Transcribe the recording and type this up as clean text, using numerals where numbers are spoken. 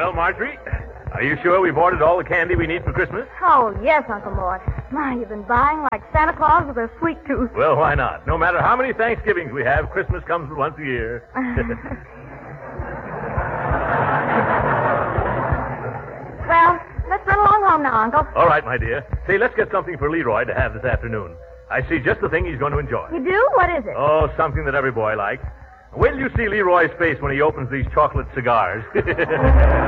Well, Marjorie, are you sure we've ordered all the candy we need for Christmas? Oh, yes, Uncle Mort. My, you've been buying like Santa Claus with a sweet tooth. Well, why not? No matter how many Thanksgivings we have, Christmas comes once a year. Well, let's run along home now, Uncle. All right, my dear. Say, let's get something for Leroy to have this afternoon. I see just the thing he's going to enjoy. You do? What is it? Oh, something that every boy likes. Wait till you see Leroy's face when he opens these chocolate cigars.